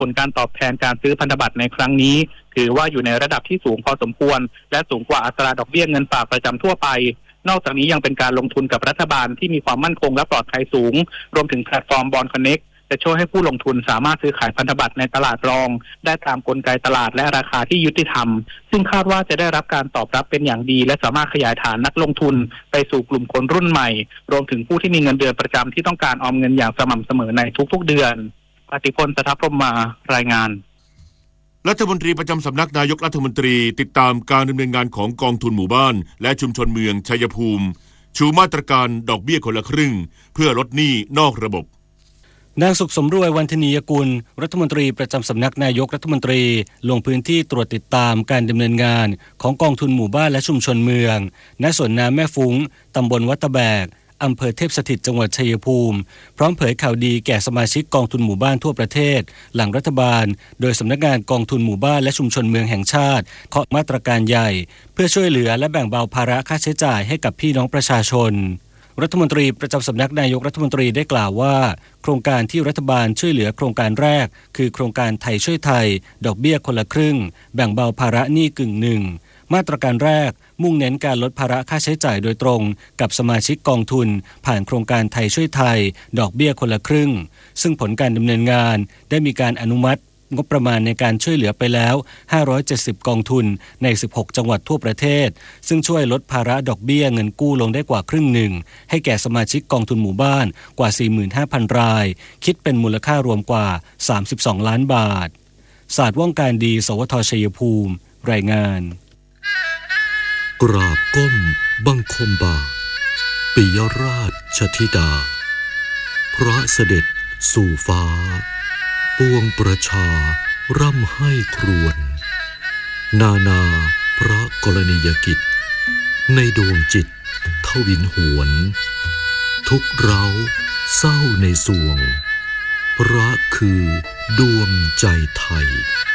ผลการตอบแทนการซื้อพันธบัตรในครั้งนี้ถือว่าอยู่ในระดับที่สูงพอสมควรและสูงกว่าอัตราดอกเบี้ยเงินฝากประจำทั่วไปนอกจากนี้ยังเป็นการลงทุนกับรัฐบาลที่มีความมั่นคงและปลอดภัยสูงรวมถึงแพลตฟอร์ม Bond Connect จะช่วยให้ผู้ลงทุนสามารถซื้อขายพันธบัตรในตลาดรองได้ตามกลไกตลาดและราคาที่ยุติธรรมซึ่งคาดว่าจะได้รับการตอบรับเป็นอย่างดีและสามารถขยายฐานนักลงทุนไปสู่กลุ่มคนรุ่นใหม่รวมถึงผู้ที่มีเงินเดือนประจำที่ต้องการออมเงินอย่างสม่ำเสมอในทุกๆเดือนปฏิพล สัทธพรหมารายงานรัฐมนตรีประจำสำนักนายกรัฐมนตรีติดตามการดำเนินงานของกองทุนหมู่บ้านและชุมชนเมืองชัยภูมิชูมาตรการดอกเบี้ยคนละครึ่งเพื่อลดหนี้นอกระบบนางสุขสมรวย วรรณนียกุลรัฐมนตรีประจำสำนักนายกรัฐมนตรีลงพื้นที่ตรวจติดตามการดำเนินงานของกองทุนหมู่บ้านและชุมชนเมืองณสวนน้ำแม่ฟุ้งตำบลวัดตะแบกอำเภอเทพสถิตจังหวัดชัยภูมิพร้อมเผยข่าวดีแก่สมาชิกกองทุนหมู่บ้านทั่วประเทศหลังรัฐบาลโดยสำนักงานกองทุนหมู่บ้านและชุมชนเมืองแห่งชาติเคาะมาตรการใหญ่เพื่อช่วยเหลือและแบ่งเบาภาระค่าใช้จ่ายให้กับพี่น้องประชาชนรัฐมนตรีประจำสำนักนายกรัฐมนตรีได้กล่าวว่าโครงการที่รัฐบาลช่วยเหลือโครงการแรกคือโครงการไทยช่วยไทยดอกเบี้ยคนละครึ่งแบ่งเบาภาระหนี้กึ่งหนึ่งมาตรการแรกมุ่งเน้นการลดภาระค่าใช้จ่ายโดยตรงกับสมาชิกกองทุนผ่านโครงการไทยช่วยไทยดอกเบี้ยคนละครึ่งซึ่งผลการดำเนินงานได้มีการอนุมัติงบประมาณในการช่วยเหลือไปแล้ว570กองทุนใน16จังหวัดทั่วประเทศซึ่งช่วยลดภาระดอกเบี้ยเงินกู้ลงได้กว่าครึ่งหนึ่งให้แก่สมาชิกกองทุนหมู่บ้านกว่า 45,000 รายคิดเป็นมูลค่ารวมกว่า32ล้านบาทศาสตร์ว่องการดีสวทชัยภูมิรายงานกราบก้มบังคมบาทปิยราชธิดาพระเสด็จสู่ฟ้าปวงประชาร่ำให้ครวญนาพระกรณียกิจในดวงจิตทวินหวนทุกเร้าเศร้าในสวงพระคือดวงใจไทย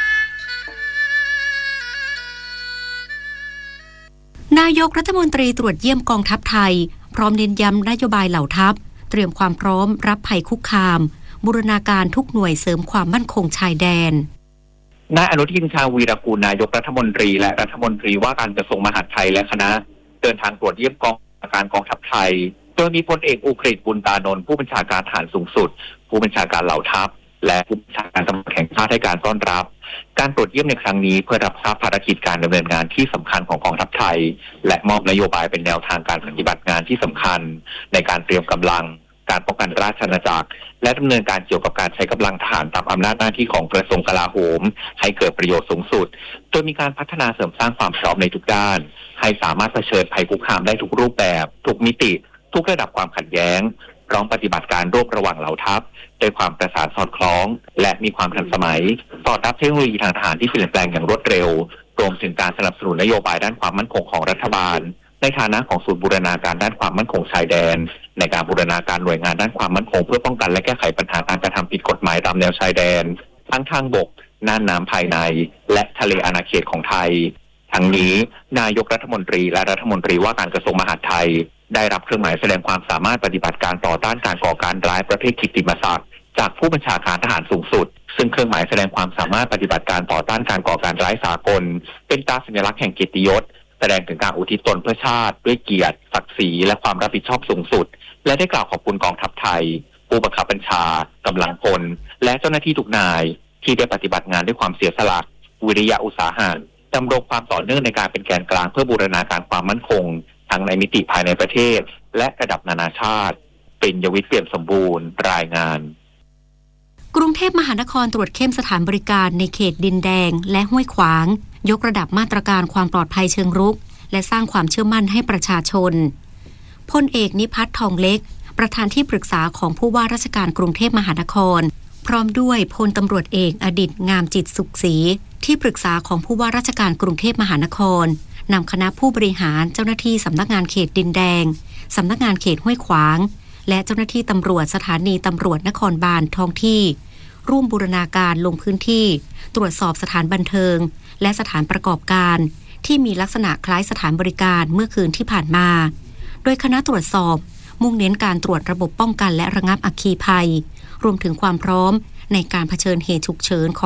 นายกรัฐมนตรีตรวจเยี่ยมกองทัพไทยพร้อมเน้นย้ำนโยบายเหล่าทัพเตรียมความพร้อมรับภัยคุกคามบูรณาการทุกหน่วยเสริมความมั่นคงชายแดนนายอนุทิน ชาญวีรกูลนายกรัฐมนตรีและรัฐมนตรีว่าการกระทรวงมหาดไทยและคณะเดินทางตรวจเยี่ยมกองบัญชาการกองทัพไทยโดยมีพลเอกอุกฤษ บุญตานนท์ผู้บัญชาการทหารสูงสุดผู้บัญชาการเหล่าทัพและผู้บัญชาการตำรวจแห่งชาติให้การต้อนรับการตรวจเยี่ยมในครั้งนี้เพื่อรับทราบภารกิจการดำเนินงานที่สำคัญของกองทัพไทยและมอบนโยบายเป็นแนวทางการปฏิบัติงานที่สำคัญในการเตรียมกำลังการป้องกันราชอาณาจักรและดำเนินการเกี่ยวกับการใช้กำลังทหารตามอำนาจหน้าที่ของกระทรวงกลาโหมให้เกิดประโยชน์สูงสุดโดยมีการพัฒนาเสริมสร้างความพร้อมในทุกด้านให้สามารถเผชิญภัยคุกคามได้ทุกรูปแบบทุกมิติทุกระดับความขัดแย้งพร้อมปฏิบัติการร่วมระหว่างเหล่าทัพด้วยความประสานสอดคล้องและมีความทันสมัยสอดรับเทคโนโลยีทางทหารที่เปลี่ยนแปลงอย่างรวดเร็วรวมถึงการสนับสนุนนโยบายด้านความมั่นคงของรัฐบาลในฐานะของศูนย์บูรณาการด้านความมั่นคงชายแดนในการบูรณาการหน่วยงานด้านความมั่นคงเพื่อป้องกันและแก้ไขปัญหาการกระทำผิดกฎหมายตามแนวชายแดนทั้งทางบกน่านน้ำภายในและทะเลอาณาเขตของไทยทั้งนี้นายกรัฐมนตรีและรัฐมนตรีว่าการกระทรวงมหาดไทยได้รับเครื่องหมายแสดงความสามารถปฏิบัติการต่อต้านการก่อการร้ายประเภทกิตติมศักดิ์จากผู้บัญชาการทหารสูงสุดซึ่งเครื่องหมายแสดงความสามารถปฏิบัติการต่อต้านการก่อการร้ายสากลเป็นตราสัญลักษณ์แห่งเกียรติยศแสดงถึงการอุทิศตนเพื่อชาติด้วยเกียรติศักดิ์ศรีและความรับผิดชอบสูงสุดและได้กล่าวขอบคุณกองทัพไทยผู้บังคับบัญชากำลังพลและเจ้าหน้าที่ทุกนายที่ได้ปฏิบัติงานด้วยความเสียสละวิริยะอุตสาหะดำรงความต่อเนื่องในการเป็นแกนกลางเพื่อบูรณาการความมั่นคงทั้งในมิติภายในประเทศและระดับนานาชาติเป็นยวิทย์เปี่ยมสมบูรณ์รายงานกรุงเทพมหานครตรวจเข้มสถานบริการในเขตดินแดงและห้วยขวางยกระดับมาตรการความปลอดภัยเชิงรุกและสร้างความเชื่อมั่นให้ประชาชนพลเอกนิพัฒน์ทองเล็กประธานที่ปรึกษาของผู้ว่าราชการกรุงเทพมหานครพร้อมด้วยพลตำรวจเอกอดิษฐ์งามจิตสุขศรีที่ปรึกษาของผู้ว่าราชการกรุงเทพมหานครนำคณะผู้บริหารเจ้าหน้าที่สำนักงานเขตดินแดงสำนักงานเขตห้วยขวางและเจ้าหน้าที่ตำรวจสถานีตำรวจนครบาลท้องที่ร่วมบูรณาการลงพื้นที่ตรวจสอบสถานบันเทิงและสถานประกอบการที่มีลักษณะคล้ายสถานบริการเมื่อคืนที่ผ่านมาโดยคณะตรวจสอบมุ่งเน้นการตรวจระบบป้องกันและระงับอัคคีภัยรวมถึงความพร้อมในการเผชิญเหตุฉุกเฉินของ